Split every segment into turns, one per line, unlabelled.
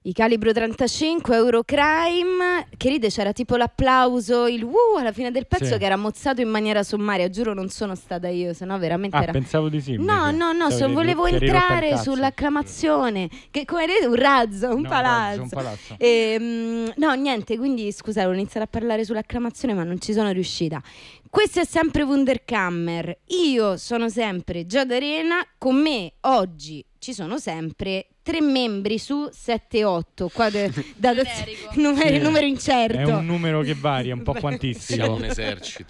I Calibro 35, Eurocrime, che ride, c'era tipo l'applauso, il alla fine del pezzo,
sì,
che era mozzato in maniera sommaria, giuro non sono stata io, sennò veramente era...
pensavo di sì.
No, volevo entrare sull'acclamazione, che come vedete un razzo, un palazzo. No, niente, quindi scusate, ho iniziato a parlare sull'acclamazione ma non ci sono riuscita. Questo è sempre Wunderkammer, io sono sempre Giada Arena, con me oggi ci sono sempre 3 membri su 7-8, qua numero incerto.
È un numero che varia un po' quantistico.
Siamo un esercito.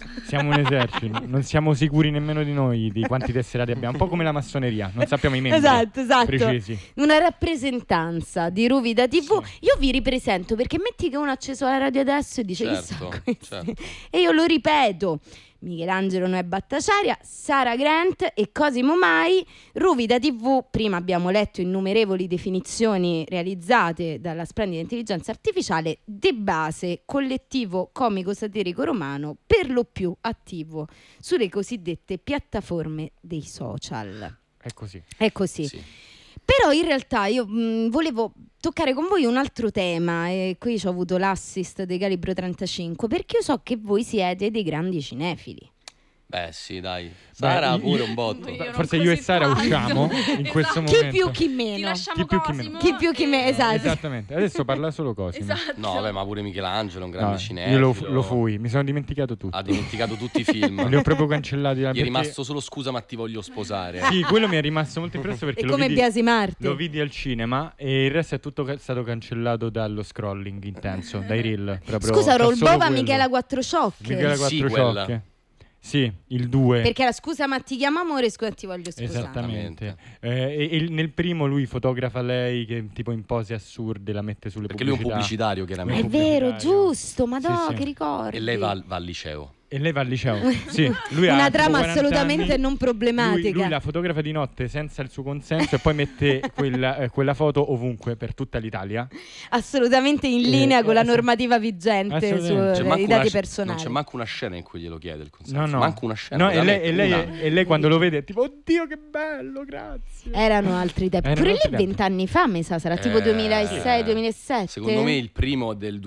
Non siamo sicuri nemmeno di noi di quanti tesserati abbiamo, un po' come la massoneria, non sappiamo i membri
esatto.
precisi.
Una rappresentanza di Ruvida TV.
Sì.
Io vi ripresento, perché metti che uno ha acceso la radio adesso e dice
Certo.
E io lo ripeto: Michelangelo Noè Battaciaria, Sara Grant e Cosimo Mai. Ruvida TV, prima abbiamo letto innumerevoli definizioni realizzate dalla splendida intelligenza artificiale, di base collettivo comico satirico romano, per lo più attivo sulle cosiddette piattaforme dei social. È così.
Sì.
Però in realtà io volevo toccare con voi un altro tema, e qui ho avuto l'assist dei Calibro 35, perché io so che voi siete dei grandi cinefili.
Beh sì, dai. Sara pure un botto.
Forse io e Sara usciamo in questo momento.
Chi più chi meno.
Ti lasciamo Cosimo.
Chi più chi meno, esatto.
Esattamente. Adesso parla solo Cosimo.
Esatto.
No, vabbè, ma pure Michelangelo, un grande cinefilo.
Io lo fui, mi sono dimenticato tutto.
Ha dimenticato tutti i film.
Li ho proprio cancellati.
Gli è
perché...
rimasto solo Scusa ma ti voglio sposare.
Sì, quello mi è rimasto molto impresso perché
Biasimarte.
lo vidi al cinema e il resto è tutto stato cancellato dallo scrolling intenso, dai reel.
Scusa, Rolbova, Michela Quattro Sciocche.
Michela Quattro Sciocche. Sì, il 2.
Perché la Scusa ma ti chiamo amore, scusa ti voglio sposare.
Esattamente. E nel primo lui fotografa lei che tipo in pose assurde la mette sulle
Perché
pubblicità.
lui è un pubblicitario, chiaramente.
È vero, giusto, madò,
Sì.
che ricordi.
E lei va al liceo.
E lei va al liceo. Sì, lui
una
ha
trama
40
assolutamente
anni.
non problematica.
Lui la fotografa di notte senza il suo consenso e poi mette quella foto ovunque per tutta l'Italia.
Assolutamente in linea con la normativa vigente sui dati personali.
Non c'è manco una scena in cui glielo chiede il consenso.
No.
Manco una scena.
No, e lei quando lo vede è tipo oddio che bello, grazie.
Erano altri tempi. Pure lì 20 anni fa mi sa, sarà tipo 2006-2007.
Secondo me il primo del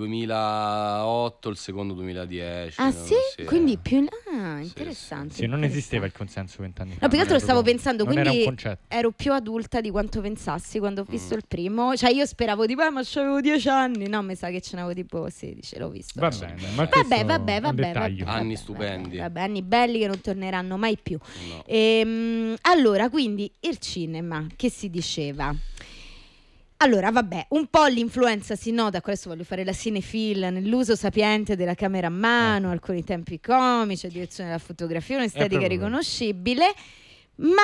2008, il secondo 2010.
Ah sì? Quindi più interessante.
Sì, non esisteva il consenso 20 anni fa.
No, più che altro stavo pensando,
non
quindi
era un concetto.
ero più adulta di quanto pensassi quando ho visto il primo. Cioè io speravo tipo ma c'avevo 10 anni. No, mi sa che ce n'avevo tipo 16, l'ho visto.
Va bene, ma
vabbè.
Anni stupendi.
Vabbè, anni belli che non torneranno mai più.
No.
Allora, quindi il cinema, che si diceva? Allora, vabbè, un po' l'influenza si nota, adesso voglio fare la cinefil, nell'uso sapiente della camera a mano, alcuni tempi comici, direzione della fotografia, un'estetica riconoscibile, ma